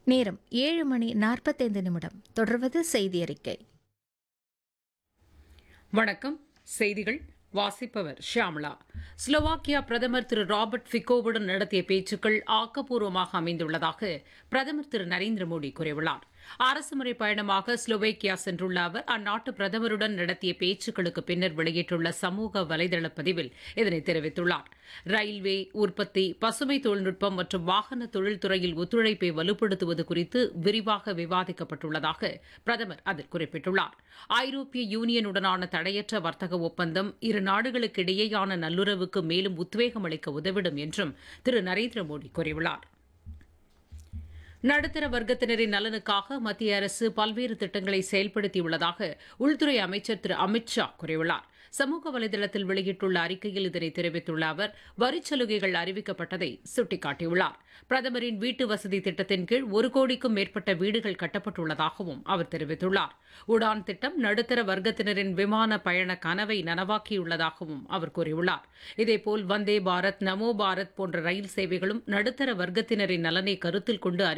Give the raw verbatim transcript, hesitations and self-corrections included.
நேரம் ஏழு மணி நாற்பத்தைந்து நிமிடம். தொடர்வது செய்தி அறிக்கை. வணக்கம். செய்திகள் வாசிப்பவர் ஷியாமளா. ஸ்லோவாக்கியா பிரதமர் திரு ராபர்ட் ஃபிகோவுடன் நடத்திய பேச்சுக்கள் ஆக்கப்பூர்வமாக அமைந்துள்ளதாக பிரதமர் திரு நரேந்திர மோடி கூறியுள்ளார். அரசுமுறை பயணமாக ஸ்லோவேக்கியா சென்றுள்ள அவர் அந்நாட்டு பிரதமருடன் நடத்திய பேச்சுக்களுக்கு பின்னர் வெளியிட்டுள்ள சமூக வலைதள பதிவில் இதனை தெரிவித்துள்ளார். ரயில்வே, உற்பத்தி, பசுமை தொழில்நுட்பம் மற்றும் வாகன தொழில்துறையில் ஒத்துழைப்பை வலுப்படுத்துவது குறித்து விரிவாக விவாதிக்கப்பட்டுள்ளதாக பிரதமர் அதில் குறிப்பிட்டுள்ளார். ஐரோப்பிய யூனியனுடனான தடையற்ற வர்த்தக ஒப்பந்தம் இரு நாடுகளுக்கு இடையேயான நல்லுறவுக்கு மேலும் உத்வேகம் அளிக்க உதவிடும் என்றும் திரு நரேந்திர மோடி கூறியுள்ளார். நடுத்தர வர்க்கத்தினரின் நலனுக்காக மத்திய அரசு பல்வேறு திட்டங்களை செயல்படுத்தியுள்ளதாக உள்துறை அமைச்சர் திரு அமித் ஷா கூறியுள்ளார். சமூக வலைதளத்தில் வெளியிட்டுள்ள அறிக்கையில் இதனை தெரிவித்துள்ள அவர் வரிச் சலுகைகள் அறிவிக்கப்பட்டதை சுட்டிக்காட்டியுள்ளார். பிரதமரின் வீட்டு வசதி திட்டத்தின் கீழ் ஒரு கோடிக்கும் மேற்பட்ட வீடுகள் கட்டப்பட்டுள்ளதாகவும் அவர் தெரிவித்துள்ளார். உடான் திட்டம் நடுத்தர வர்க்கத்தினரின் விமான பயண கனவை நனவாக்கியுள்ளதாகவும் அவர் கூறியுள்ளார். இதேபோல் வந்தே பாரத், நமோ பாரத் போன்ற ரயில் சேவைகளும் நடுத்தர வர்க்கத்தினரின் நலனை கருத்தில் கொண்டு